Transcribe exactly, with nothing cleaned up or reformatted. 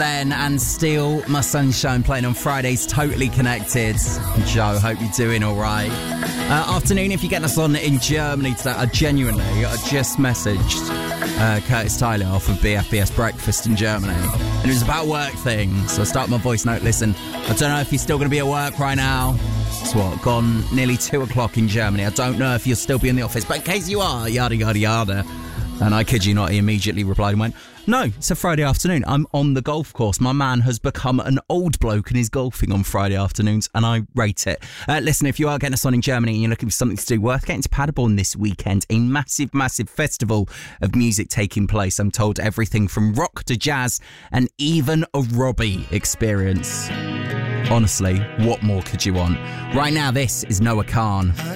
Len and Steal My Sunshine playing on Fridays, Totally Connected. Joe, hope you're doing all right. Uh, afternoon, if you're getting us on in Germany today, I genuinely, I just messaged uh, Curtis Tyler off of B F B S Breakfast in Germany, and it was about work things. So I start my voice note, listen, I don't know if you're still going to be at work right now. It's what, gone nearly two o'clock in Germany. I don't know if you'll still be in the office, but in case you are, yada, yada, yada. And I kid you not, he immediately replied and went, no, it's a Friday afternoon. I'm on the golf course. My man has become an old bloke and is golfing on Friday afternoons, and I rate it. Uh, listen, if you are getting us on in Germany and you're looking for something to do, worth getting to Paderborn this weekend. A massive, massive festival of music taking place. I'm told everything from rock to jazz and even a Robbie experience. Honestly, what more could you want? Right now, this is Noah Khan.